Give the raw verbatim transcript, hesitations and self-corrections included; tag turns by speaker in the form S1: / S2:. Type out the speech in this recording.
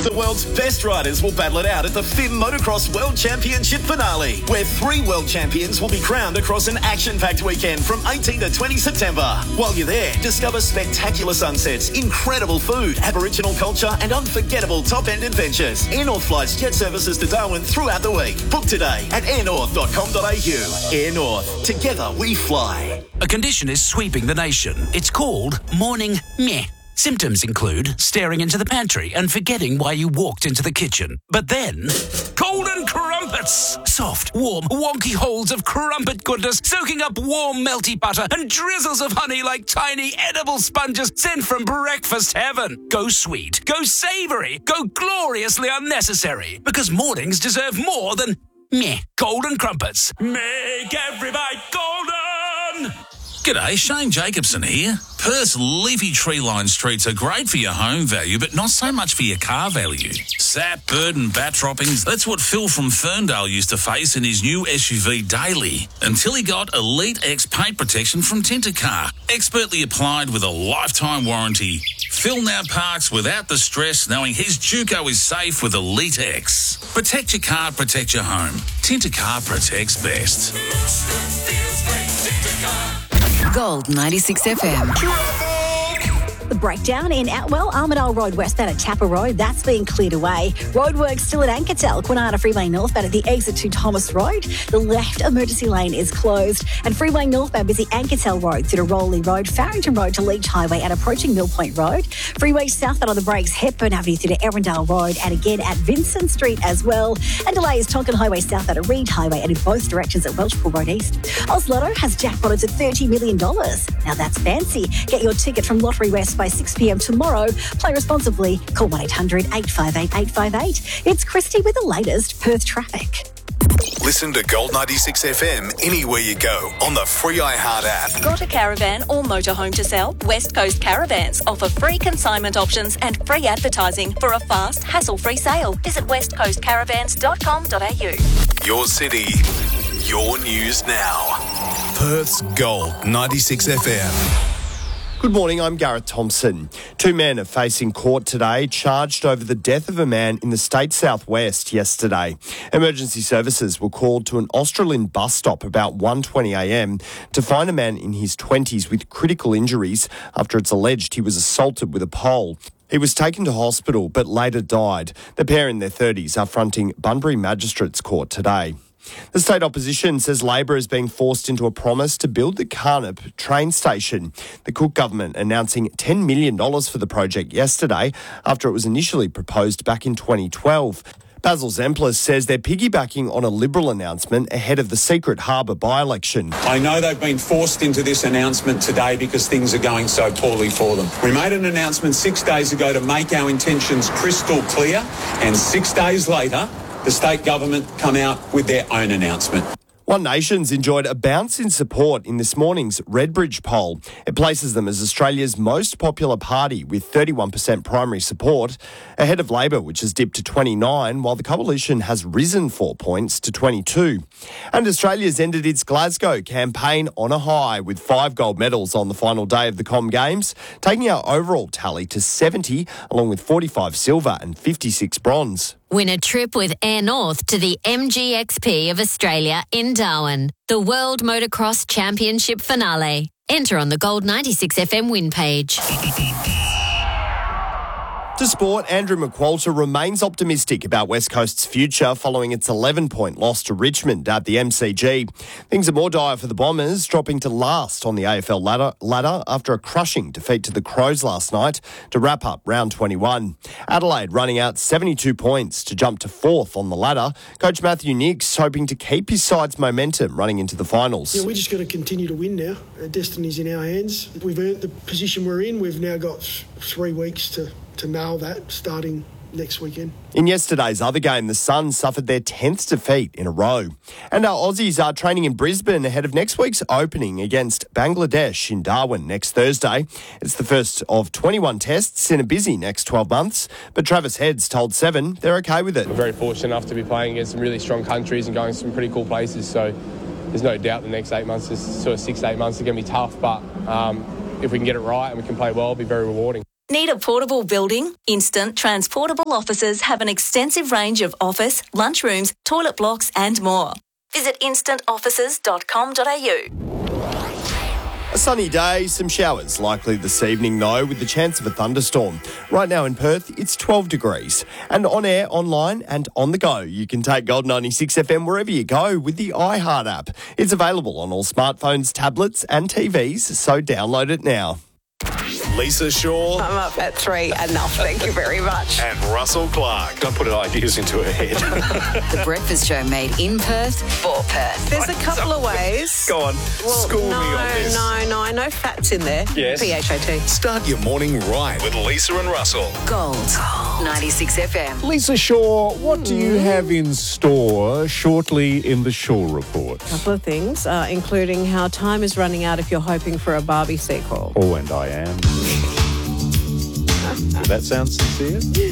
S1: The world's best riders will battle it out at the F I M Motocross World Championship finale, where three world champions will be crowned across an action-packed weekend from eighteenth to twentieth September. While you're there, discover spectacular sunsets, incredible food, Aboriginal culture and unforgettable top-end adventures. Air North flies jet services to Darwin throughout the week. Book today at air north dot com dot a u. Air North. Together we fly.
S2: A condition is sweeping the nation. It's called morning meh. Symptoms include staring into the pantry and forgetting why you walked into the kitchen. But then, golden crumpets! Soft, warm, wonky holes of crumpet goodness soaking up warm, melty butter and drizzles of honey like tiny edible sponges sent from breakfast heaven. Go sweet, go savoury, go gloriously unnecessary. Because mornings deserve more than meh. Golden crumpets. Make every bite golden!
S3: G'day, Shane Jacobson here. Perth's leafy tree-lined streets are great for your home value, but not so much for your car value. Sap, bird and bat droppings, that's what Phil from Ferndale used to face in his new S U V Daily, until he got Elite X paint protection from Tintercar, expertly applied with a lifetime warranty. Phil now parks without the stress, knowing his Juco is safe with Elite X. Protect your car, protect your home. Tintercar protects best.
S4: Gold ninety-six F M.
S5: The breakdown in Atwell, Armidale Road westbound at Tapper Road, that's being cleared away. Roadworks still at Ankertel, Kwinana Freeway northbound at the exit to Thomas Road. The left emergency lane is closed. And Freeway northbound busy Ankertel Road through to Rowley Road, Farrington Road to Leach Highway and approaching Mill Point Road. Freeway southbound on the brakes, Hepburn Avenue through to Erindale Road and again at Vincent Street as well. And delays Tonkin Highway southbound at Reed Highway and in both directions at Welshpool Road East. Oz Lotto has jackpotted to thirty million dollars. Now that's fancy. Get your ticket from Lottery West by six p m tomorrow. Play responsibly. Call one eight hundred eight five eight eight five eight. It's Christy with the latest Perth traffic.
S6: Listen to Gold ninety-six F M anywhere you go on the free iHeart app.
S7: Got a caravan or motorhome to sell? West Coast Caravans offer free consignment options and free advertising for a fast, hassle-free sale. Visit west coast caravans dot com dot a u.
S6: Your city, your news now. Perth's Gold ninety-six F M.
S8: Good morning, I'm Gareth Thompson. Two men are facing court today, charged over the death of a man in the state southwest yesterday. Emergency services were called to an Australian bus stop about one twenty a m to find a man in his twenties with critical injuries after it's alleged he was assaulted with a pole. He was taken to hospital but later died. The pair in their thirties are fronting Bunbury Magistrates Court today. The state opposition says Labor is being forced into a promise to build the Carnup train station. The Cook government announcing ten million dollars for the project yesterday after it was initially proposed back in twenty twelve. Basil Zemplis says they're piggybacking on a Liberal announcement ahead of the Secret Harbour by-election.
S9: I know they've been forced into this announcement today because things are going so poorly for them. We made an announcement six days ago to make our intentions crystal clear, and six days later, the state government come out with their own announcement.
S8: One Nation's enjoyed a bounce in support in this morning's Redbridge poll. It places them as Australia's most popular party with thirty-one percent primary support, ahead of Labor, which has dipped to twenty-nine, while the coalition has risen four points to twenty-two. And Australia's ended its Glasgow campaign on a high with five gold medals on the final day of the Com Games, taking our overall tally to seventy, along with forty-five silver and fifty-six bronze.
S4: Win a trip with Air North to the M G X P of Australia in Darwin, the World Motocross Championship finale. Enter on the Gold ninety-six F M win page.
S8: To sport, Andrew McQualter remains optimistic about West Coast's future following its eleven-point loss to Richmond at the M C G. Things are more dire for the Bombers, dropping to last on the A F L ladder, ladder after a crushing defeat to the Crows last night to wrap up round twenty-one. Adelaide running out seventy-two points to jump to fourth on the ladder. Coach Matthew Nicks hoping to keep his side's momentum running into the finals.
S10: Yeah, we just got to continue to win now. Our destiny's in our hands. We've earned the position we're in. We've now got three weeks to... to nail that starting next weekend.
S8: In yesterday's other game, the Suns suffered their tenth defeat in a row. And our Aussies are training in Brisbane ahead of next week's opening against Bangladesh in Darwin next Thursday. It's the first of twenty-one tests in a busy next twelve months, but Travis Heads told Seven they're okay with it.
S11: We're very fortunate enough to be playing against some really strong countries and going to some pretty cool places, so there's no doubt the next eight months, sort of six to eight months are going to be tough, but um, if we can get it right and we can play well, it'll be very rewarding.
S7: Need a portable building? Instant Transportable Offices have an extensive range of office, lunchrooms, toilet blocks and more. Visit instant offices dot com dot a u.
S8: A sunny day, some showers likely this evening though, with the chance of a thunderstorm. Right now in Perth, it's twelve degrees. And on air, online and on the go, you can take Gold ninety-six F M wherever you go with the iHeart app. It's available on all smartphones, tablets and T Vs, so download it now.
S6: Lisa Shaw.
S12: I'm up at three. Enough, thank you very much.
S6: And Russell Clark.
S13: Don't put ideas into her head.
S14: The Breakfast Show made in Perth for Perth.
S12: There's a couple of ways.
S6: Go on,
S12: well,
S6: school
S12: no,
S6: me on this.
S12: No, no, I know fats in there.
S6: Yes.
S12: P H A T.
S6: Start your morning right with Lisa and Russell.
S14: Gold ninety-six F M.
S13: Lisa Shaw, what do you have in store shortly in the Shaw Report?
S12: A couple of things, uh, including how time is running out if you're hoping for a Barbie sequel.
S13: Oh, and I am. Does that sound sincere?